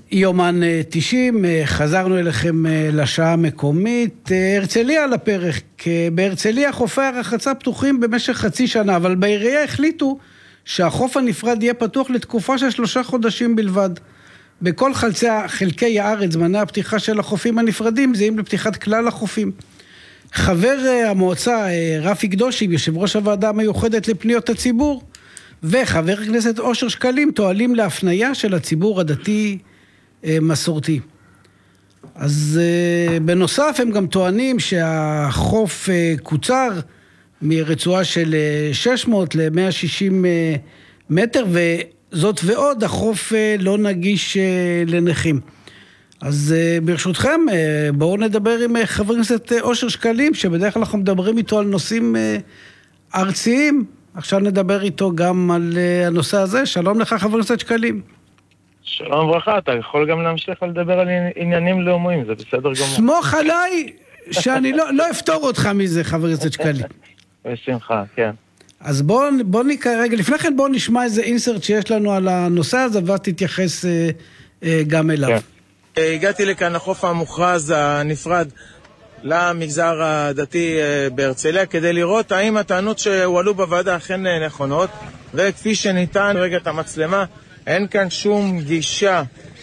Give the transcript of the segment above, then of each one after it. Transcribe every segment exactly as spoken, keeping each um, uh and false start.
יומן תשעים, חזרנו אליכם לשעה המקומית. הרצליה על הפרק. בהרצליה חופי הרחצה פתוחים במשך חצי שנה, אבל בעירייה החליטו שהחוף הנפרד יהיה פתוח לתקופה של שלושה חודשים בלבד. בכל חלצי, חלקי הארץ, זמני הפתיחה של החופים הנפרדים זהים לפתיחת כלל החופים. חבר המועצה רפי קדושי, יושב ראש הוועדה המיוחדת לפניות הציבור, וחבר הכנסת אושר שקלים טוענים להפניה של הציבור הדתי מסורתי. אז בנוסף הם גם טוענים שהחוף קוצר מרצועה של שש מאות ל-מאה ושישים מטר, וזאת ועוד החוף לא נגיש לנכים. אז ברשותכם בואו נדבר עם חבר הכנסת אושר שקלים, שבדרך כלל אנחנו מדברים איתו על נושאים ארציים. עכשיו נדבר איתו גם על הנושא הזה. שלום לך חבר הכנסת שקלים. שלום וברכה, אתה יכול גם להמשיך לדבר על עניינים לאומיים, זה בסדר גמור. סמוך עליי שאני לא, לא אפתור אותך מזה, חבר הכנסת שקלים. בשמחה, כן. אז בואו בוא נקרא, רגע, לפני כן בואו נשמע איזה אינסרט שיש לנו על הנושא הזה, ואז תתייחס אה, אה, גם אליו. כן. הגעתי לכאן לחוף המוכרז הנפרד למגזר הדתי בהרצליה, כדי לראות האם הטענות שהועלו בוועדה אכן נכונות, וכפי שניתן רגע את המצלמה, אין כאן שום גישה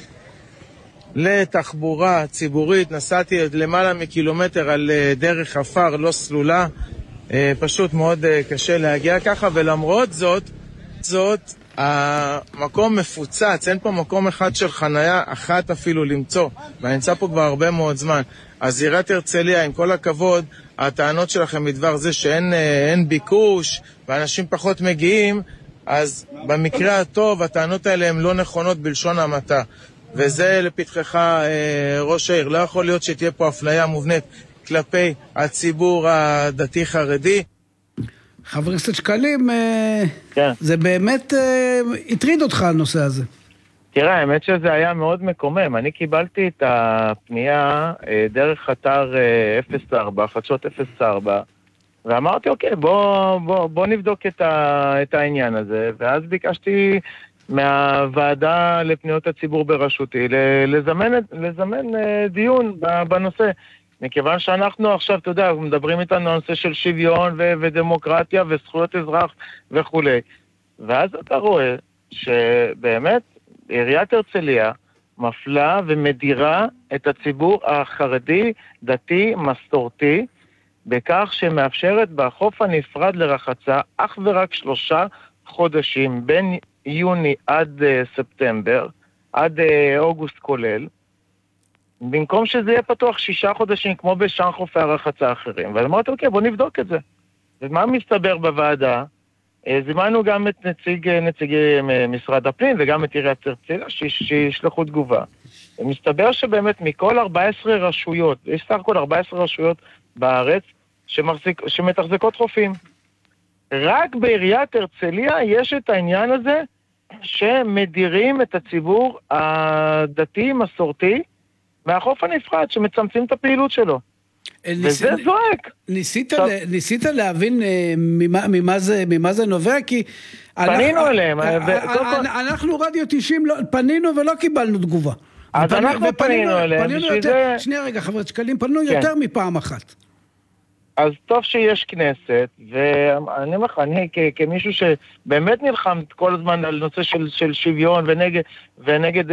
לתחבורה ציבורית. נסעתי למעלה מקילומטר על דרך אפר לא סלולה, פשוט מאוד קשה להגיע ככה, ולמרות זאת, זאת, המקום מפוצץ, אין פה מקום אחד של חנייה אחת אפילו למצוא, ואני נמצא פה כבר הרבה מאוד זמן. אז עיריית הרצליה, עם כל הכבוד, הטענות שלכם בדבר זה שאין אין ביקוש ואנשים פחות מגיעים, אז במקרה הטוב הטענות האלה הן לא נכונות בלשון המעטה, וזה לפתחך ראש העיר. לא יכול להיות שתהיה פה אפליה מובנית כלפי הציבור הדתי חרדי. חבר הכנסת שקלים, כן. זה באמת הטריד אותך הנושא הזה. תראה, האמת שזה היה מאוד מקומם. אני קיבלתי את הפנייה דרך אתר אפס ארבע, חדשות אפס ארבע, ואמרתי, אוקיי, בוא, בוא, בוא נבדוק את, ה, את העניין הזה, ואז ביקשתי מהוועדה לפניות הציבור בראשותי לזמן, לזמן דיון בנושא. מכיוון שאנחנו עכשיו, אתה יודע, מדברים איתנו על נושא של שוויון ו- ודמוקרטיה וזכויות אזרח וכו'. ואז אתה רואה שבאמת עיריית הרצליה מפלה ומדירה את הציבור החרדי, דתי, מסורתי, בכך שמאפשרת בחוף הנפרד לרחצה אך ורק שלושה חודשים, בין יוני עד uh, ספטמבר, עד uh, אוגוסט כולל, במקום שזה יהיה פתוח שישה חודשים, כמו בשאר חופי הרחצה האחרים. ואמרתי, אוקיי, בוא נבדוק את זה. ומה מסתבר בוועדה? זימנו גם את נציג, נציגי משרד הפנים וגם את עיריית הרצליה שישלחו תגובה. ומסתבר שבאמת מכל ארבע עשרה רשויות, יש סך הכל ארבע עשרה רשויות בארץ שמחזיק, שמתחזקות חופים. רק בעיריית הרצליה יש את העניין הזה שמדירים את הציבור הדתי מסורתי מהחוף הנפרד, שמצמצים את הפעילות שלו. וזה זועק. ניסית, ל... ניסית להבין ממה, ממה, זה, ממה זה נובע? כי פנינו אנחנו, אליהם. אנחנו רדיו תשעים לא, פנינו ולא קיבלנו תגובה. אז ופנינו, אנחנו פנינו אליהם. פנינו יותר, זה... שנייה רגע, חברת שקלים, פנינו כן. יותר מפעם אחת. אז טוב שיש כנסת, ואני אומר לך, אני כ- כמישהו שבאמת נלחם כל הזמן על נושא של, של שוויון ונגד, ונגד